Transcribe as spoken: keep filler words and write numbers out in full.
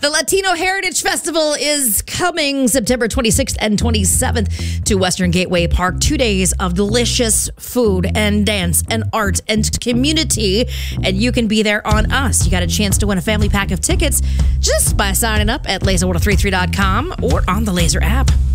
The Latino Heritage Festival is coming September twenty-sixth and twenty-seventh to Western Gateway Park. Two days of delicious food and dance and art and community. And you can be there on us. You got a chance to win a family pack of tickets just by signing up at laser one oh three three dot com or on the Laser app.